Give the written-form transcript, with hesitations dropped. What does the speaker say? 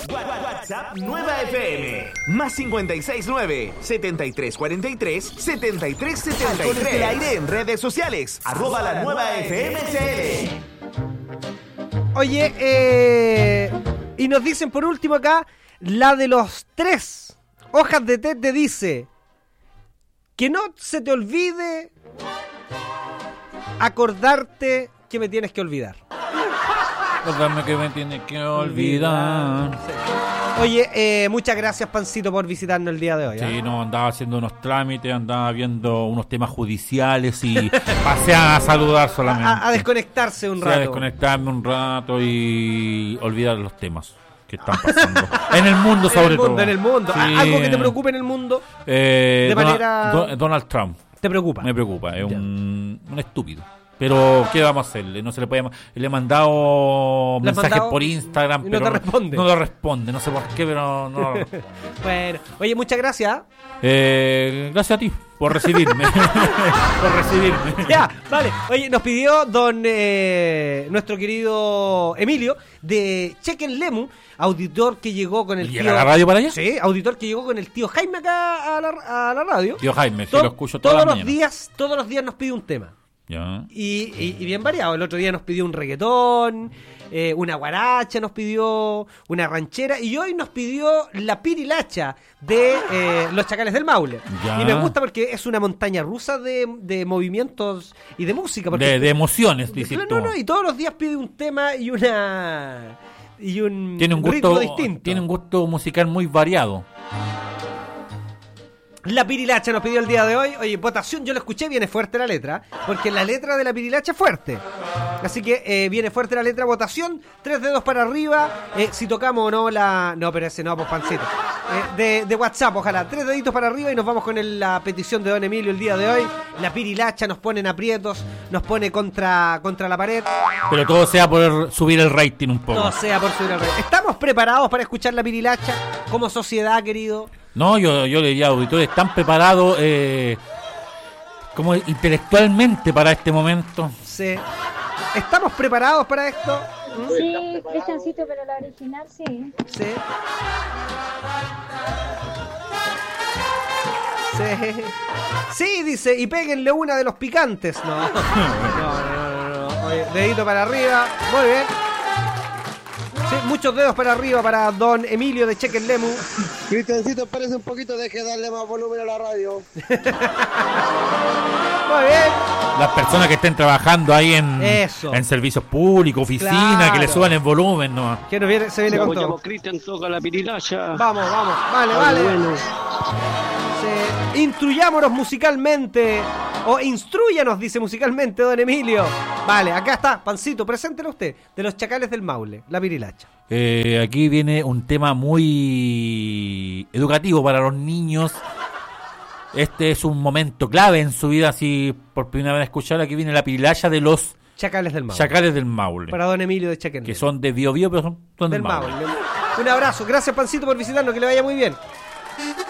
WhatsApp Nueva FM. Más 569-7343-7373. Con el aire en redes sociales. @la nueva FMCL. Oye, y nos dicen por último acá, la de los 3 hojas de té te dice que no se te olvide acordarte que me tienes que olvidar. Acordarme que me tienes que olvidar. Sí. Oye, muchas gracias, Pancito, por visitarnos el día de hoy. Sí, no, andaba haciendo unos trámites, andaba viendo unos temas judiciales y pasé a saludar solamente. A desconectarse un rato. A desconectarme un rato y olvidar los temas que están pasando. En el mundo, sobre todo. En el mundo. Sí. ¿Algo que te preocupe en el mundo? De manera... Donald Trump. ¿Te preocupa? Me preocupa, es un estúpido. Pero, ¿qué vamos a hacerle? No se le puede le he mandado mensajes por Instagram, pero no te responde. No lo responde, no sé por qué, pero no. Bueno, oye, muchas gracias. Gracias a ti por recibirme. Por recibirme. Ya, vale. Oye, nos pidió nuestro querido Emilio de Chequen Lemu, auditor que llegó con el tío... ¿Llega la radio para allá? Sí, auditor que llegó con el tío Jaime acá a la radio. Tío Jaime, sí, lo escucho todos los días. Todos los días nos pide un tema. Ya. Y bien variado. El otro día nos pidió un reggaetón, una guaracha nos pidió, una ranchera, y hoy nos pidió la pirilacha de los Chacales del Maule. Ya. Y me gusta porque es una montaña rusa de movimientos y de música. De emociones, dices tú. No, y todos los días pide un tema y un tiene un ritmo gusto distinto. Tiene un gusto musical muy variado. La pirilacha nos pidió el día de hoy. Oye, votación, yo lo escuché, viene fuerte la letra, porque la letra de la pirilacha es fuerte. Así que viene fuerte la letra, votación, 3 dedos para arriba, si tocamos o no No, pero ese no, pues Pancito. De WhatsApp, ojalá, 3 deditos para arriba y nos vamos con la petición de Don Emilio el día de hoy. La pirilacha nos pone en aprietos, nos pone contra la pared. Pero todo sea por subir el rating un poco. Todo sea por subir el rating. ¿Estamos preparados para escuchar la pirilacha como sociedad, querido? No, yo le diría, auditores, ¿están preparados como intelectualmente para este momento? Sí. ¿Estamos preparados para esto? Sí, Cristiancito, pero la original sí. Sí. Sí. Sí, dice, y péguenle una de los picantes. No. No. Oye, dedito para arriba. Muy bien. Sí, muchos dedos para arriba para Don Emilio de Chequen Lemu. Cristiancito, espérese un poquito, deje de darle más volumen a la radio. Muy bien. Las personas que estén trabajando ahí en servicios públicos, oficinas, claro, que le suban el volumen, ¿no? Que se viene con todo. Cristian, toca la pirilacha. Vamos. Vale. Bueno. Instruyámonos musicalmente. O instruyanos, dice musicalmente Don Emilio. Vale, acá está, Pancito, preséntelo usted. De los Chacales del Maule, la pirilacha. Aquí viene un tema muy educativo para los niños. Este es un momento clave en su vida, si por primera vez escuchar. Aquí viene la pirilacha de los Chacales del Maule. Chacales del Maule. Para Don Emilio de Chequen. Que son de Biobío, pero son del Maule. Un abrazo, gracias Pancito por visitarnos, que le vaya muy bien.